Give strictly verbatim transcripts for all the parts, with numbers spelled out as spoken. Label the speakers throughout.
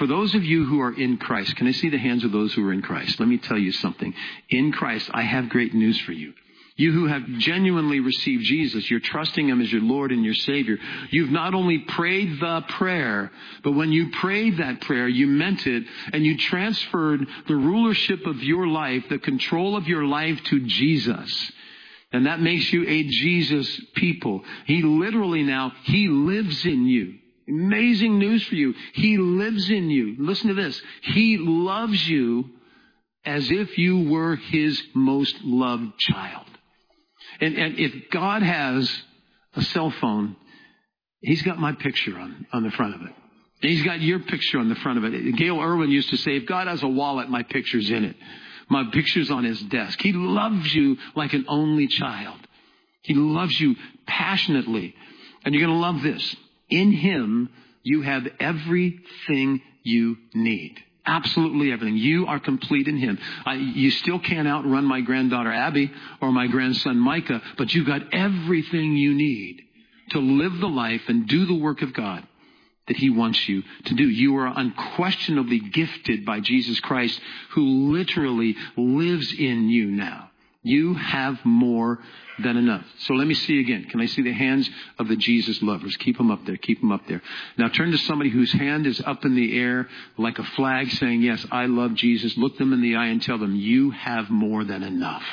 Speaker 1: for those of you who are in Christ, can I see the hands of those who are in Christ? Let me tell you something. In Christ, I have great news for you. You who have genuinely received Jesus, you're trusting Him as your Lord and your Savior. You've not only prayed the prayer, but when you prayed that prayer, you meant it, and you transferred the rulership of your life, the control of your life to Jesus. And that makes you a Jesus people. He literally now, He lives in you. Amazing news for you. He lives in you. Listen to this. He loves you as if you were His most loved child. And, and if God has a cell phone, He's got my picture on, on the front of it. And He's got your picture on the front of it. Gail Irwin used to say, if God has a wallet, my picture's in it. My picture's on His desk. He loves you like an only child. He loves you passionately. And you're going to love this. In Him, you have everything you need. Absolutely everything. You are complete in Him. I, you still can't outrun my granddaughter Abby or my grandson Micah, but you've got everything you need to live the life and do the work of God that He wants you to do. You are unquestionably gifted by Jesus Christ, who literally lives in you now. You have more than enough. So let me see again. Can I see the hands of the Jesus lovers? Keep them up there. Keep them up there. Now turn to somebody whose hand is up in the air like a flag saying, yes, I love Jesus. Look them in the eye and tell them, you have more than enough.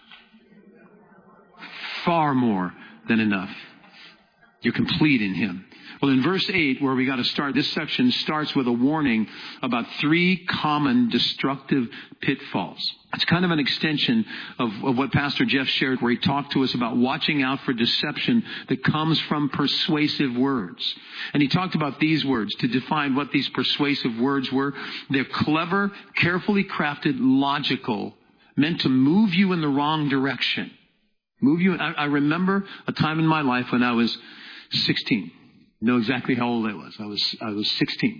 Speaker 1: Far more than enough. You're complete in Him. Well, in verse eight, where we got to start, this section starts with a warning about three common destructive pitfalls. It's kind of an extension of, of what Pastor Jeff shared, where he talked to us about watching out for deception that comes from persuasive words. And he talked about these words to define what these persuasive words were. They're clever, carefully crafted, logical, meant to move you in the wrong direction. Move you. I, I remember a time in my life when I was sixteen. You know exactly how old I was. I was I was sixteen.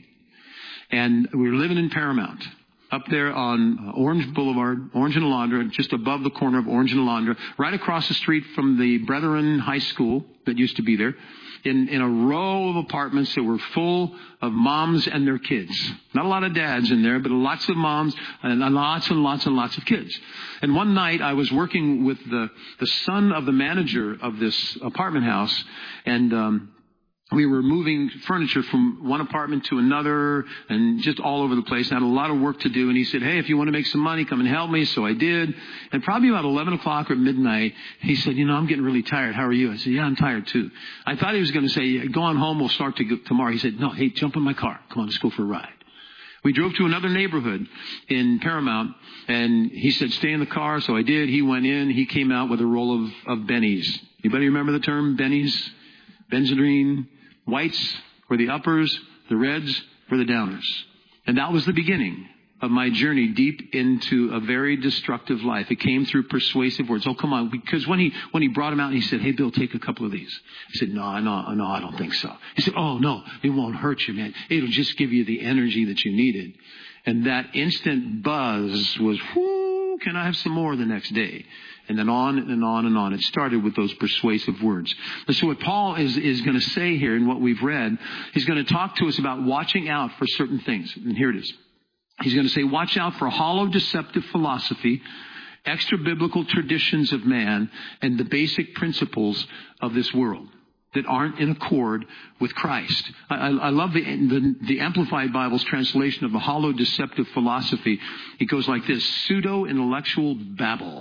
Speaker 1: And we were living in Paramount, up there on Orange Boulevard, Orange and Alondra, just above the corner of Orange and Alondra, right across the street from the Brethren High School that used to be there, in, in a row of apartments that were full of moms and their kids. Not a lot of dads in there, but lots of moms and lots and lots and lots of kids. And one night I was working with the, the son of the manager of this apartment house, and um we were moving furniture from one apartment to another and just all over the place. I had a lot of work to do. And he said, hey, if you want to make some money, come and help me. So I did. And probably about eleven o'clock or midnight, he said, you know, I'm getting really tired. How are you? I said, yeah, I'm tired too. I thought he was going to say, go on home. We'll start to go tomorrow. He said, no, hey, jump in my car. Come on, let's go for a ride. We drove to another neighborhood in Paramount, and he said, stay in the car. So I did. He went in. He came out with a roll of, of Bennies. Anybody remember the term Bennies? Benzodrine. Whites were the uppers, the reds were the downers. And that was the beginning of my journey deep into a very destructive life. It came through persuasive words. Oh, come on. Because when he when he brought him out, he said, hey, Bill, take a couple of these. I said, no, no, no, I don't think so. He said, oh, no, it won't hurt you, man. It'll just give you the energy that you needed. And that instant buzz was, whoo, can I have some more the next day? And then on and on and on. It started with those persuasive words. And so what Paul is, is going to say here in what we've read, he's going to talk to us about watching out for certain things. And here it is. He's going to say, watch out for hollow, deceptive philosophy, extra biblical traditions of man, and the basic principles of this world that aren't in accord with Christ. I, I, I love the, the, the Amplified Bible's translation of the hollow, deceptive philosophy. It goes like this: pseudo-intellectual babble,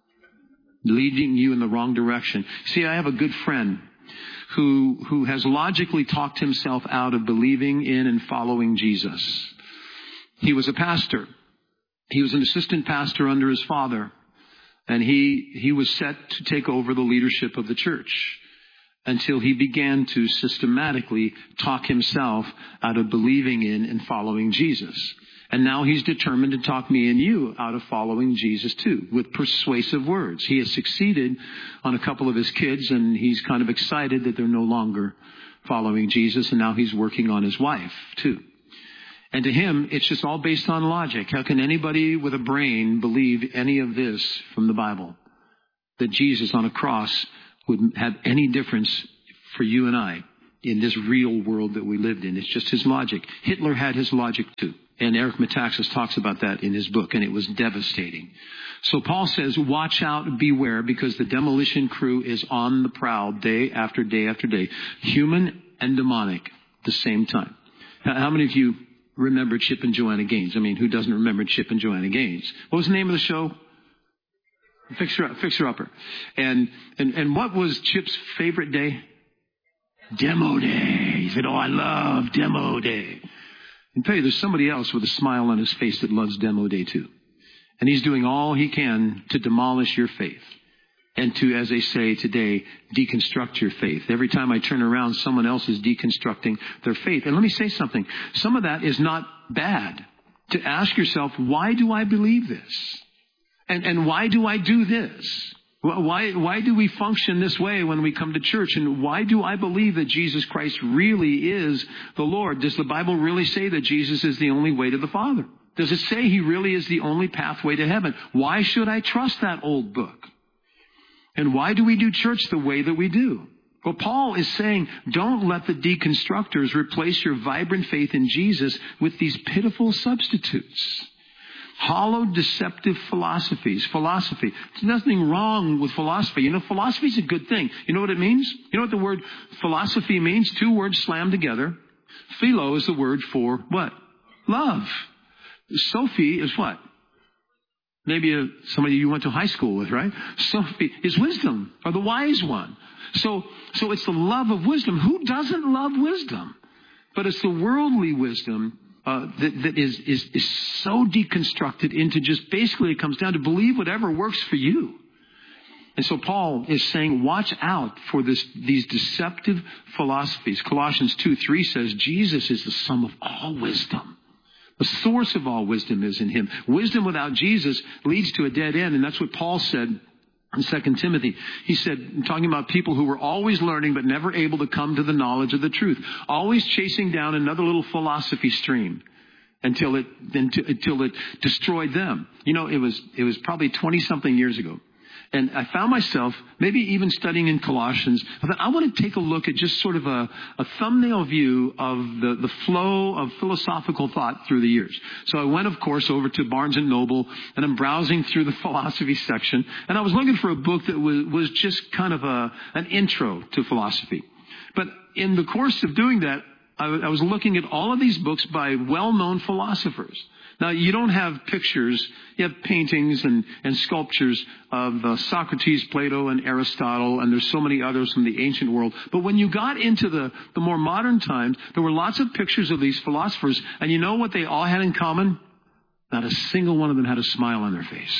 Speaker 1: leading you in the wrong direction. See, I have a good friend who who has logically talked himself out of believing in and following Jesus. He was a pastor. He was an assistant pastor under his father. And he he was set to take over the leadership of the church until he began to systematically talk himself out of believing in and following Jesus. And now he's determined to talk me and you out of following Jesus too, with persuasive words. He has succeeded on a couple of his kids, and he's kind of excited that they're no longer following Jesus, and now he's working on his wife too. And to him, it's just all based on logic. How can anybody with a brain believe any of this from the Bible? That Jesus on a cross would have any difference for you and I. in this real world that we lived in. It's just his logic. Hitler had his logic too. And Eric Metaxas talks about that in his book, and it was devastating. So Paul says, watch out, beware, because the demolition crew is on the prowl day after day after day. Human and demonic at the same time. How many of you remember Chip and Joanna Gaines? I mean, who doesn't remember Chip and Joanna Gaines? What was the name of the show? Fixer, Fixer Upper. And, and, and what was Chip's favorite day? Demo day. He said, oh, I love demo day. And tell you, there's somebody else with a smile on his face that loves demo day too. And he's doing all he can to demolish your faith. And to, as they say today, deconstruct your faith. Every time I turn around, someone else is deconstructing their faith. And let me say something. Some of that is not bad. To ask yourself, why do I believe this? And, and why do I do this? Why, why do we function this way when we come to church? And why do I believe that Jesus Christ really is the Lord? Does the Bible really say that Jesus is the only way to the Father? Does it say he really is the only pathway to heaven? Why should I trust that old book? And why do we do church the way that we do? Well, Paul is saying, don't let the deconstructors replace your vibrant faith in Jesus with these pitiful substitutes. Hollow, deceptive philosophies. Philosophy. There's nothing wrong with philosophy. You know, philosophy is a good thing. You know what it means? You know what the word philosophy means? Two words slammed together. Philo is the word for what? Love. Sophie is what? Maybe a, somebody you went to high school with, right? Sophie is wisdom, or the wise one. So, so it's the love of wisdom. Who doesn't love wisdom? But it's the worldly wisdom Uh, that, that is, is, is so deconstructed into just basically it comes down to believe whatever works for you. And so Paul is saying, watch out for this, these deceptive philosophies. Colossians two three says, Jesus is the sum of all wisdom. The source of all wisdom is in him. Wisdom without Jesus leads to a dead end. And that's what Paul said in Second Timothy. He said, talking about people who were always learning but never able to come to the knowledge of the truth. Always chasing down another little philosophy stream until it until it destroyed them. You know, it was it was probably twenty-something years ago. And I found myself maybe even studying in Colossians. I thought, I want to take a look at just sort of a, a thumbnail view of the, the flow of philosophical thought through the years. So I went, of course, over to Barnes and Noble, and I'm browsing through the philosophy section. And I was looking for a book that was, was just kind of a, an intro to philosophy. But in the course of doing that, I, I was looking at all of these books by well-known philosophers. Now, you don't have pictures. You have paintings and, and sculptures of uh, Socrates, Plato, and Aristotle, and there's so many others from the ancient world. But when you got into the, the more modern times, there were lots of pictures of these philosophers, and you know what they all had in common? Not a single one of them had a smile on their face.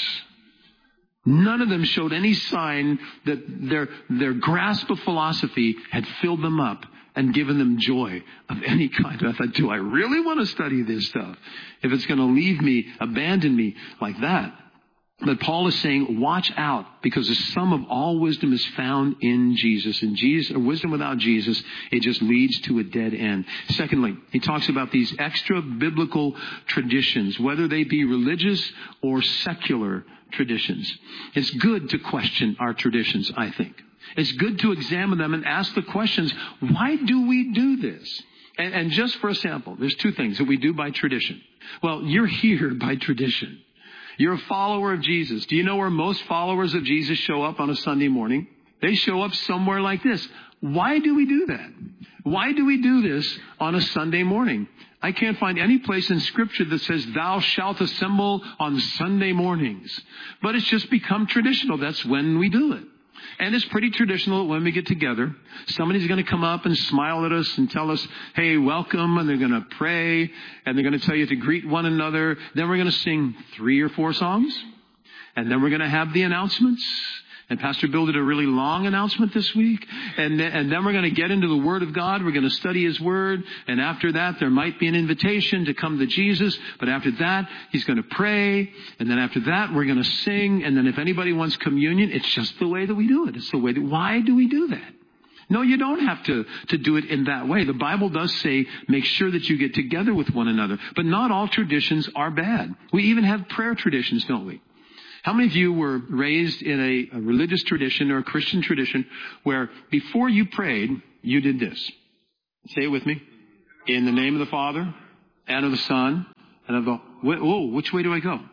Speaker 1: None of them showed any sign that their, their grasp of philosophy had filled them up and given them joy of any kind. I thought, do I really want to study this stuff? If it's going to leave me, abandon me like that. But Paul is saying, watch out, because the sum of all wisdom is found in Jesus. And Jesus, or wisdom without Jesus, it just leads to a dead end. Secondly, he talks about these extra biblical traditions, whether they be religious or secular traditions. It's good to question our traditions, I think. It's good to examine them and ask the questions, why do we do this? And, and just for a sample, there's two things that we do by tradition. Well, you're here by tradition. You're a follower of Jesus. Do you know where most followers of Jesus show up on a Sunday morning? They show up somewhere like this. Why do we do that? Why do we do this on a Sunday morning? I can't find any place in Scripture that says, thou shalt assemble on Sunday mornings. But it's just become traditional. That's when we do it. And it's pretty traditional that when we get together, somebody's going to come up and smile at us and tell us, hey, welcome, and they're going to pray, and they're going to tell you to greet one another. Then we're going to sing three or four songs, and then we're going to have the announcements. And Pastor Bill did a really long announcement this week. And, and then we're going to get into the Word of God. We're going to study His Word. And after that, there might be an invitation to come to Jesus. But after that, He's going to pray. And then after that, we're going to sing. And then if anybody wants communion, it's just the way that we do it. It's the way that, why do we do that? No, you don't have to, to do it in that way. The Bible does say, make sure that you get together with one another. But not all traditions are bad. We even have prayer traditions, don't we? How many of you were raised in a, a religious tradition or a Christian tradition where before you prayed, you did this? Say it with me. In the name of the Father, and of the Son, and of the... Whoa, which way do I go?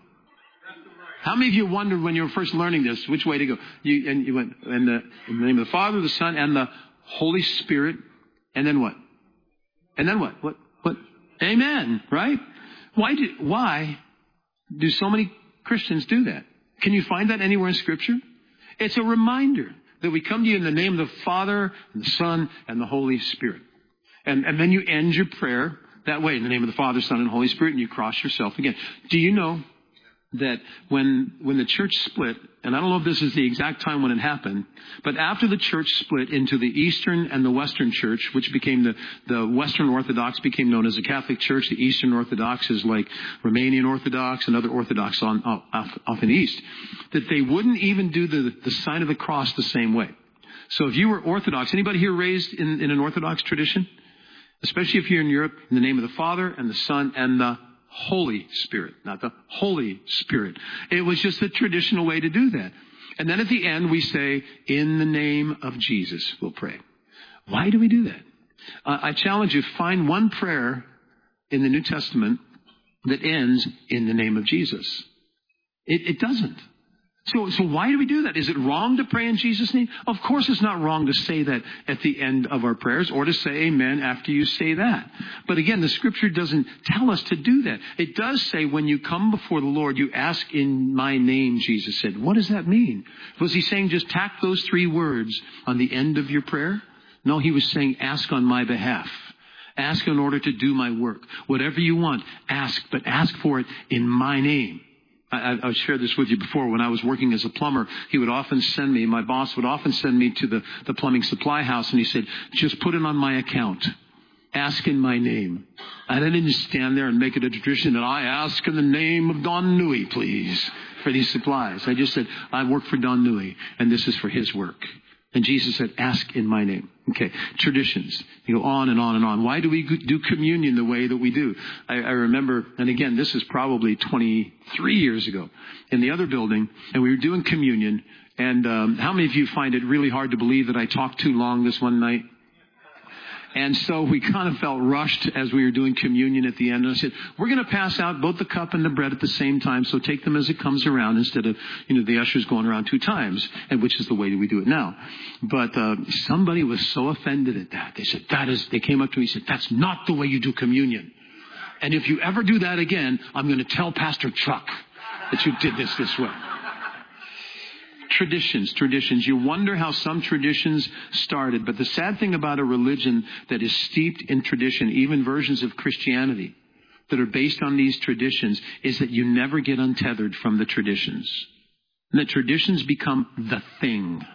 Speaker 1: How many of you wondered when you were first learning this, which way to go? You, and you went, in the, in the name of the Father, the Son, and the Holy Spirit, and then what? And then what? What? What? Amen, right? Why do, why do so many Christians do that? Can you find that anywhere in Scripture? It's a reminder that we come to you in the name of the Father, and the Son, and the Holy Spirit. And, and then you end your prayer that way, in the name of the Father, Son, and Holy Spirit, and you cross yourself again. Do you know that when when the church split, and I don't know if this is the exact time when it happened, but after the church split into the Eastern and the Western Church, which became the, the Western Orthodox became known as the Catholic Church, the Eastern Orthodox is like Romanian Orthodox and other Orthodox on off, off in the East, that they wouldn't even do the, the sign of the cross the same way. So if you were Orthodox, anybody here raised in, in an Orthodox tradition? Especially if you're in Europe, in the name of the Father and the Son and the Holy Spirit, not the Holy Spirit. It was just the traditional way to do that. And then at the end we say, in the name of Jesus, we'll pray. Why do we do that? Uh, I challenge you, find one prayer in the New Testament that ends in the name of Jesus. It, it doesn't. So, so why do we do that? Is it wrong to pray in Jesus' name? Of course it's not wrong to say that at the end of our prayers or to say amen after you say that. But again, the Scripture doesn't tell us to do that. It does say when you come before the Lord, you ask in my name, Jesus said. What does that mean? Was he saying just tack those three words on the end of your prayer? No, he was saying ask on my behalf. Ask in order to do my work. Whatever you want, ask, but ask for it in my name. I, I've shared this with you before. When I was working as a plumber, he would often send me, my boss would often send me to the, the plumbing supply house, and he said, just put it on my account. Ask in my name. I didn't just stand there and make it a tradition that I ask in the name of Don Nui, please, for these supplies. I just said, I work for Don Nui, and this is for his work. And Jesus said, ask in my name. Okay, traditions. You go on and on and on. Why do we do communion the way that we do? I, I remember, and again, this is probably twenty-three years ago, in the other building, and we were doing communion. And um, how many of you find it really hard to believe that I talked too long this one night? And so we kind of felt rushed as we were doing communion at the end. And I said, we're going to pass out both the cup and the bread at the same time. So take them as it comes around instead of, you know, the ushers going around two times, and which is the way that we do it now. But uh, somebody was so offended at that. They said, that is, they came up to me and said, that's not the way you do communion. And if you ever do that again, I'm going to tell Pastor Chuck that you did this this way. Traditions, traditions. You wonder how some traditions started. But the sad thing about a religion that is steeped in tradition, even versions of Christianity that are based on these traditions, is that you never get untethered from the traditions. And the traditions become the thing.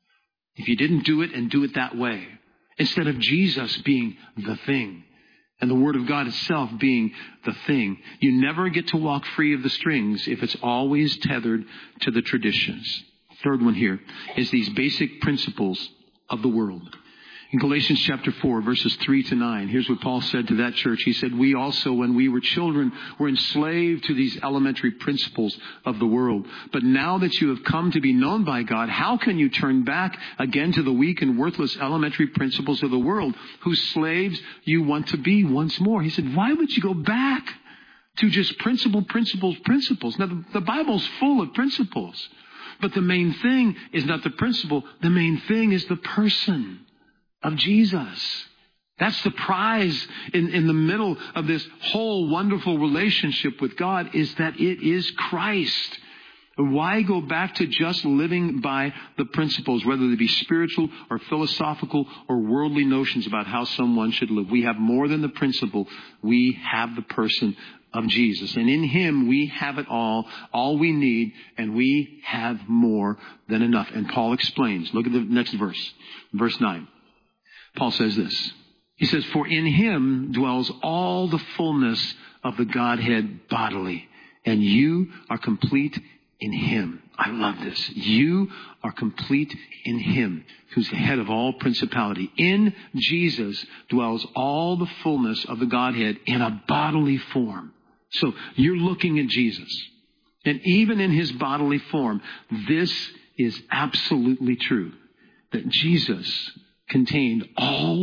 Speaker 1: If you didn't do it and do it that way, instead of Jesus being the thing and the Word of God itself being the thing, you never get to walk free of the strings if it's always tethered to the traditions. Third one here is these basic principles of the world. In Galatians chapter four, verses three to nine, here's what Paul said to that church. He said, we also, when we were children, were enslaved to these elementary principles of the world. But now that you have come to be known by God, how can you turn back again to the weak and worthless elementary principles of the world, whose slaves you want to be once more? He said, why would you go back to just principle, principles, principles? Now, the, the Bible's full of principles. But the main thing is not the principle. The main thing is the person of Jesus. That's the prize in, in the middle of this whole wonderful relationship with God, is that it is Christ. Why go back to just living by the principles, whether they be spiritual or philosophical or worldly notions about how someone should live? We have more than the principle. We have the person of Jesus. And in Him we have it all, all we need, and we have more than enough. And Paul explains. Look at the next verse, verse nine. Paul says this. He says, for in Him dwells all the fullness of the Godhead bodily, and you are complete in Him. I love this. You are complete in Him, who's the head of all principality. In Jesus dwells all the fullness of the Godhead in a bodily form. So you're looking at Jesus. And even in His bodily form, this is absolutely true. That Jesus contained all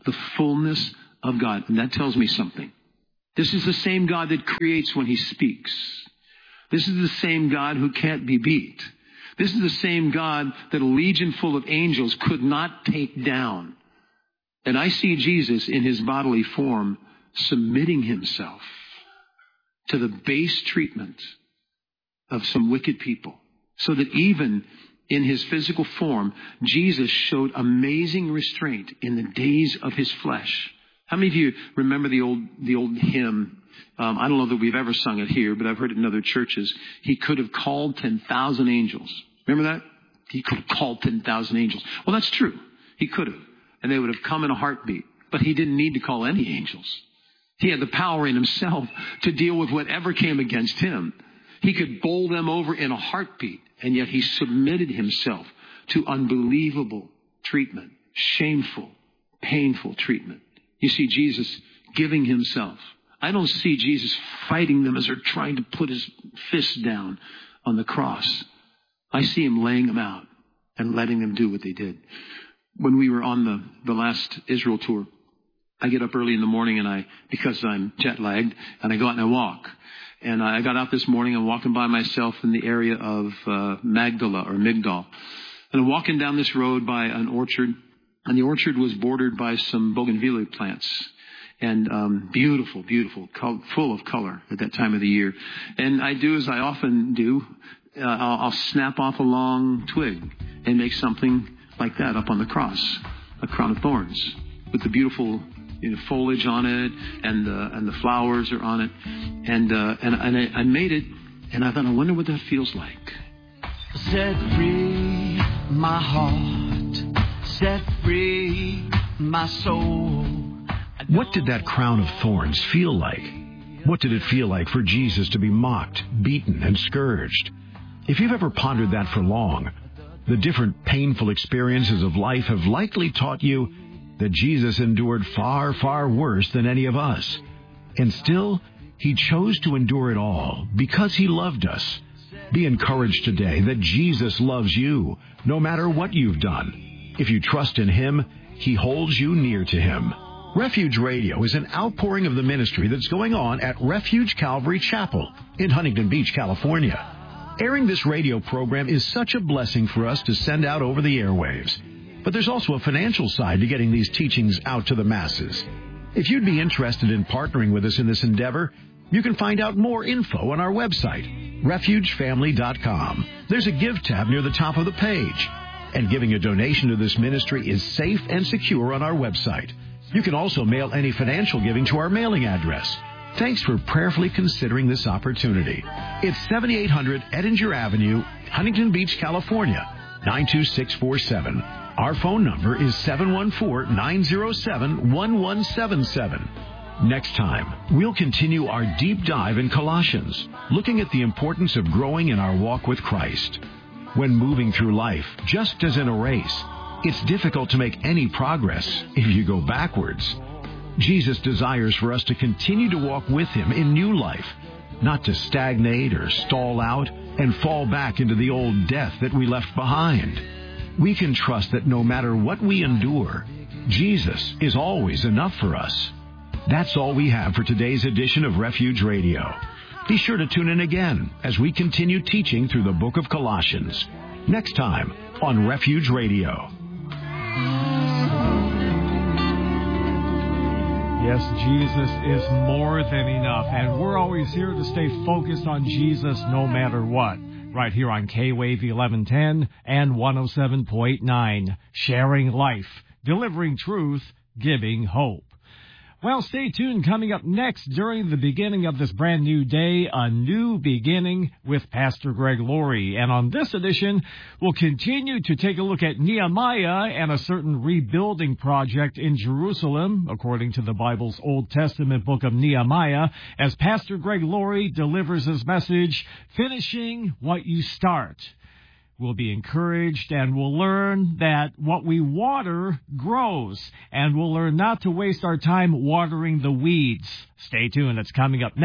Speaker 1: the fullness of God. And that tells me something. This is the same God that creates when he speaks. This is the same God who can't be beat. This is the same God that a legion full of angels could not take down. And I see Jesus in his bodily form submitting himself to the base treatment of some wicked people, so that even in his physical form, Jesus showed amazing restraint in the days of his flesh. How many of you remember the old the old hymn? Um, I don't know that we've ever sung it here, but I've heard it in other churches. He could have called ten thousand angels. Remember that? He could have called ten thousand angels. Well, that's true. He could have. And they would have come in a heartbeat. But he didn't need to call any angels. He had the power in himself to deal with whatever came against him. He could bowl them over in a heartbeat. And yet he submitted himself to unbelievable treatment, shameful, painful treatment. You see Jesus giving himself. I don't see Jesus fighting them as they're trying to put his fists down on the cross. I see him laying them out and letting them do what they did. When we were on the, the last Israel tour, I get up early in the morning and I, because I'm jet lagged, and I go out and I walk. And I got out this morning, I'm walking by myself in the area of uh, Magdala or Migdal. And I'm walking down this road by an orchard, and the orchard was bordered by some bougainvillea plants. And um, beautiful, beautiful, col- full of color at that time of the year. And I do as I often do, uh, I'll, I'll snap off a long twig and make something like that up on the cross, a crown of thorns with the beautiful, you know, foliage on it, and the and the flowers are on it, and uh, and and I, I made it, and I thought, I wonder what that feels like.
Speaker 2: Set free my heart, set free my soul.
Speaker 3: What did that crown of thorns feel like? What did it feel like for Jesus to be mocked, beaten, and scourged? If you've ever pondered that for long, the different painful experiences of life have likely taught you that Jesus endured far, far worse than any of us. And still, he chose to endure it all because he loved us. Be encouraged today that Jesus loves you, no matter what you've done. If you trust in him, he holds you near to him. Refuge Radio is an outpouring of the ministry that's going on at Refuge Calvary Chapel in Huntington Beach, California. Airing this radio program is such a blessing for us to send out over the airwaves. But there's also a financial side to getting these teachings out to the masses. If you'd be interested in partnering with us in this endeavor, you can find out more info on our website, refuge family dot com. There's a Give tab near the top of the page. And giving a donation to this ministry is safe and secure on our website. You can also mail any financial giving to our mailing address. Thanks for prayerfully considering this opportunity. It's seventy-eight hundred Edinger Avenue, Huntington Beach, California, nine two six four seven. Our phone number is seven one four, nine zero seven, one one seven seven. Next time, we'll continue our deep dive in Colossians, looking at the importance of growing in our walk with Christ. When moving through life, just as in a race, it's difficult to make any progress if you go backwards. Jesus desires for us to continue to walk with him in new life, not to stagnate or stall out and fall back into the old death that we left behind. We can trust that no matter what we endure, Jesus is always enough for us. That's all we have for today's edition of Refuge Radio. Be sure to tune in again as we continue teaching through the book of Colossians. Next time on Refuge Radio.
Speaker 4: Yes, Jesus is more than enough, and we're always here to stay focused on Jesus no matter what. Right here on K-Wave eleven ten and one oh seven point nine, sharing life, delivering truth, giving hope. Well, stay tuned. Coming up next during the beginning of this brand new day, a new beginning with Pastor Greg Laurie. And on this edition, we'll continue to take a look at Nehemiah and a certain rebuilding project in Jerusalem, according to the Bible's Old Testament book of Nehemiah, as Pastor Greg Laurie delivers his message, Finishing What You Start. We'll be encouraged, and we'll learn that what we water grows, and we'll learn not to waste our time watering the weeds. Stay tuned. It's coming up next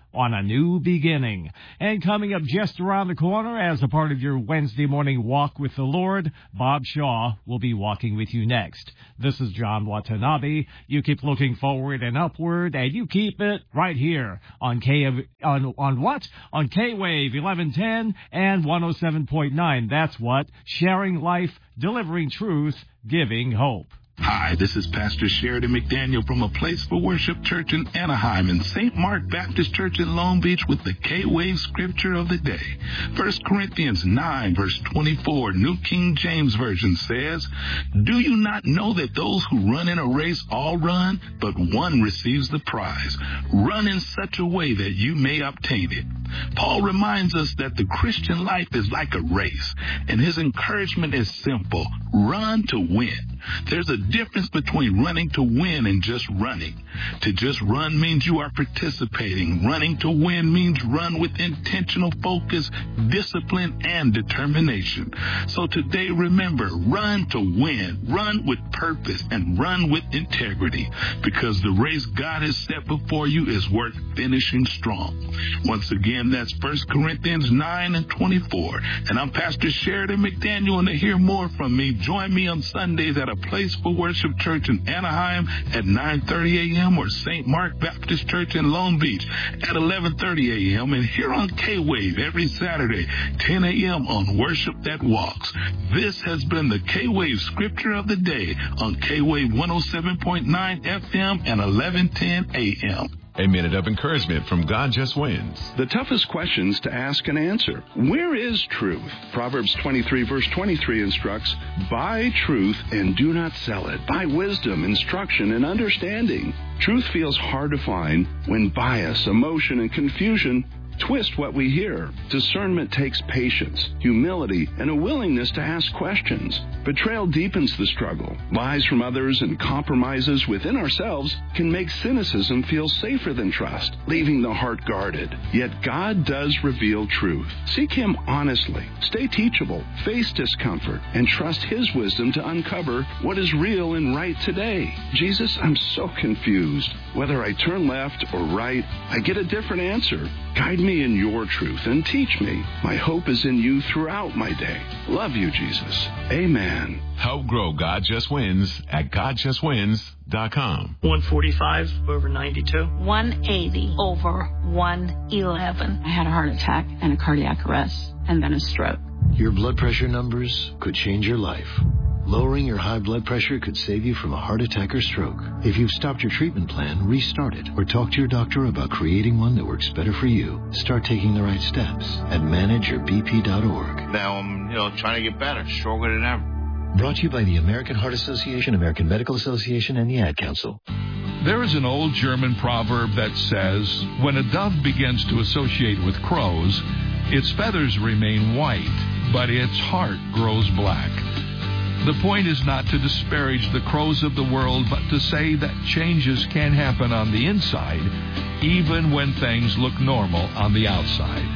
Speaker 4: on a new beginning. And coming up just around the corner as a part of your Wednesday morning walk with the Lord, Bob Shaw will be walking with you next. This is John Watanabe. You keep looking forward and upward, and you keep it right here on K on on what? On K-Wave eleven ten and one oh seven point nine. That's what. Sharing life, delivering truth, giving hope.
Speaker 5: Hi, this is Pastor Sheridan McDaniel from A Place for Worship Church in Anaheim and Saint Mark Baptist Church in Long Beach with the K-Wave Scripture of the Day. First Corinthians nine, verse twenty-four, New King James Version says, "Do you not know that those who run in a race all run, but one receives the prize? Run in such a way that you may obtain it." Paul reminds us that the Christian life is like a race, and his encouragement is simple: run to win. There's a difference between running to win and just running. To just run means you are participating. Running to win means run with intentional focus, discipline, and determination. So today, remember, run to win. Run with purpose and run with integrity, because the race God has set before you is worth finishing strong. Once again, that's First Corinthians nine and twenty-four. And I'm Pastor Sheridan McDaniel, and to hear more from me, join me on Sundays at A Place for Worship Church in Anaheim at nine thirty a.m. or Saint Mark Baptist Church in Long Beach at eleven thirty a.m. and here on K-Wave every Saturday, ten a.m. on Worship That Walks. This has been the K-Wave Scripture of the Day on K-Wave one oh seven point nine F M and eleven ten a.m.
Speaker 6: A minute of encouragement from God Just Wins.
Speaker 7: The toughest questions to ask and answer. Where is truth? Proverbs twenty-three, verse twenty-three instructs, "Buy truth and do not sell it. Buy wisdom, instruction, and understanding." Truth feels hard to find when bias, emotion, and confusion twist what we hear. Discernment takes patience, humility, and a willingness to ask questions. Betrayal deepens the struggle. Lies from others and compromises within ourselves can make cynicism feel safer than trust, leaving the heart guarded. Yet God does reveal truth. Seek Him honestly. Stay teachable. Face discomfort. And trust His wisdom to uncover what is real and right today. Jesus, I'm so confused. Whether I turn left or right, I get a different answer. Guide me in your truth and teach me. My hope is in you throughout my day. Love you, Jesus. Amen.
Speaker 6: Help grow God Just Wins at God Just Wins dot com.
Speaker 8: one forty-five over ninety-two.
Speaker 9: one eighty over one eleven. I had a heart attack and a cardiac arrest and then a stroke.
Speaker 10: Your blood pressure numbers could change your life. Lowering your high blood pressure could save you from a heart attack or stroke. If you've stopped your treatment plan, restart it or talk to your doctor about creating one that works better for you. Start taking the right steps at manage your b p dot org.
Speaker 11: Now I'm, you know, trying to get better, stronger than ever.
Speaker 10: Brought to you by the American Heart Association, American Medical Association, and the Ad Council.
Speaker 12: There is an old German proverb that says, when a dove begins to associate with crows, its feathers remain white, but its heart grows black. The point is not to disparage the crows of the world, but to say that changes can happen on the inside, even when things look normal on the outside.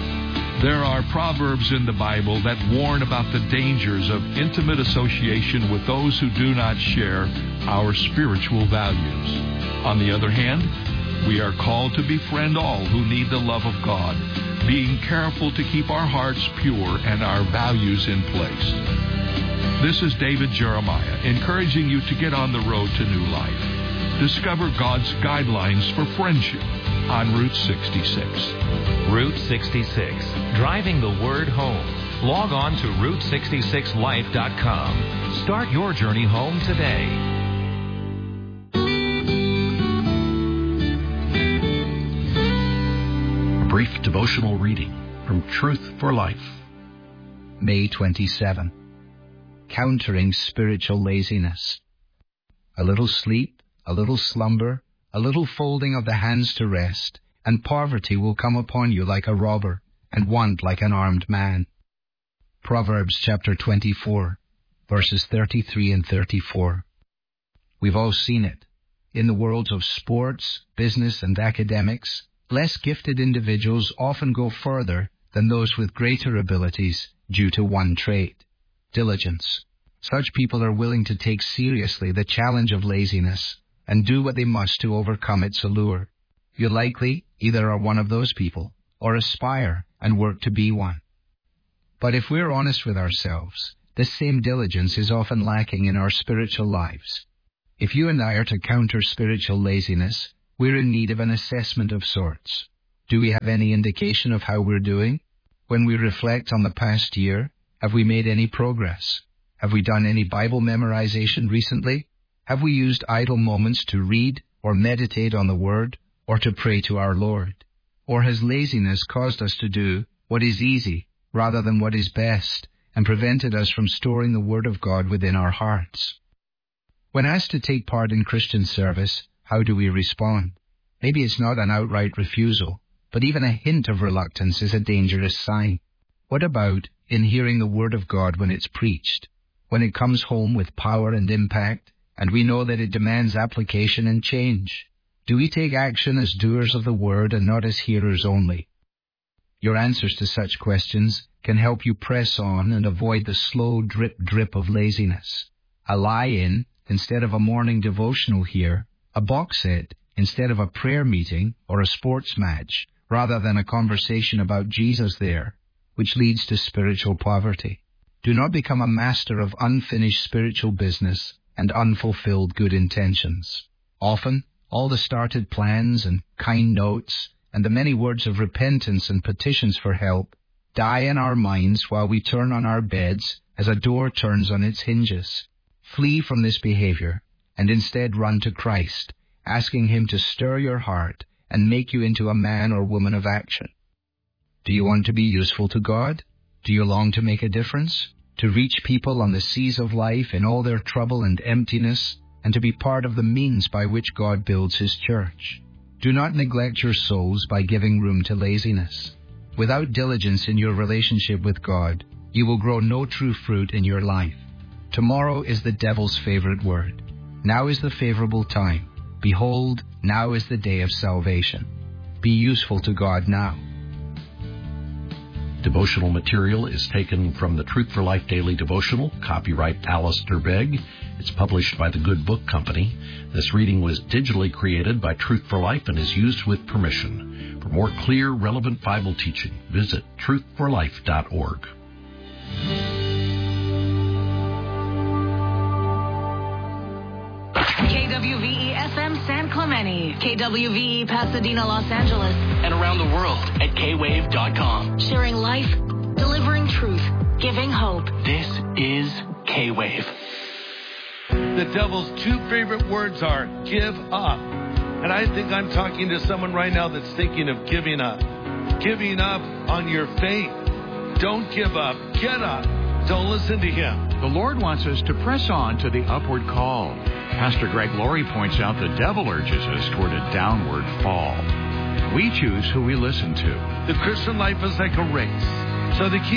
Speaker 12: There are proverbs in the Bible that warn about the dangers of intimate association with those who do not share our spiritual values. On the other hand, we are called to befriend all who need the love of God, being careful to keep our hearts pure and our values in place. This is David Jeremiah, encouraging you to get on the road to new life. Discover God's guidelines for friendship on Route sixty-six.
Speaker 13: Route sixty-six, driving the word home. Log on to route sixty-six life dot com. Start your journey home today.
Speaker 3: A brief devotional reading from Truth for Life.
Speaker 14: May twenty-seventh. Countering spiritual laziness. A little sleep, a little slumber, a little folding of the hands to rest, and poverty will come upon you like a robber, and want like an armed man. Proverbs chapter twenty-four, verses thirty-three and thirty-four. We've all seen it. In the worlds of sports, business, and academics, less gifted individuals often go further than those with greater abilities due to one trait: diligence. Such people are willing to take seriously the challenge of laziness and do what they must to overcome its allure. You likely either are one of those people or aspire and work to be one. But if we're honest with ourselves, this same diligence is often lacking in our spiritual lives. If you and I are to counter spiritual laziness, we're in need of an assessment of sorts. Do we have any indication of how we're doing? When we reflect on the past year, have we made any progress? Have we done any Bible memorization recently? Have we used idle moments to read or meditate on the Word or to pray to our Lord? Or has laziness caused us to do what is easy rather than what is best and prevented us from storing the Word of God within our hearts? When asked to take part in Christian service, how do we respond? Maybe it's not an outright refusal, but even a hint of reluctance is a dangerous sign. What about in hearing the Word of God when it's preached, when it comes home with power and impact, and we know that it demands application and change? Do we take action as doers of the Word and not as hearers only? Your answers to such questions can help you press on and avoid the slow drip-drip of laziness. A lie-in instead of a morning devotional here, a box set instead of a prayer meeting or a sports match, rather than a conversation about Jesus there, which leads to spiritual poverty. Do not become a master of unfinished spiritual business and unfulfilled good intentions. Often, all the started plans and kind notes and the many words of repentance and petitions for help die in our minds while we turn on our beds as a door turns on its hinges. Flee from this behavior and instead run to Christ, asking Him to stir your heart and make you into a man or woman of action. Do you want to be useful to God? Do you long to make a difference? To reach people on the seas of life in all their trouble and emptiness, and to be part of the means by which God builds His church? Do not neglect your souls by giving room to laziness. Without diligence in your relationship with God, you will grow no true fruit in your life. Tomorrow is the devil's favorite word. Now is the favorable time. Behold, now is the day of salvation. Be useful to God now.
Speaker 15: Devotional material is taken from the Truth for Life Daily Devotional, copyright Alistair Begg. It's published by the Good Book Company. This reading was digitally created by Truth for Life and is used with permission. For more clear, relevant Bible teaching, visit truth for life dot org.
Speaker 16: K W V E F M San Clemente, K W V E Pasadena, Los Angeles,
Speaker 17: and around the world at K wave dot com.
Speaker 16: Sharing life, delivering truth, giving hope.
Speaker 17: This is K-Wave.
Speaker 18: The devil's two favorite words are give up. And I think I'm talking to someone right now that's thinking of giving up. Giving up on your faith. Don't give up. Get up. Don't listen to him.
Speaker 3: The Lord wants us to press on to the upward call. Pastor Greg Laurie points out the devil urges us toward a downward fall. We choose who we listen to.
Speaker 18: The Christian life is like a race. So the key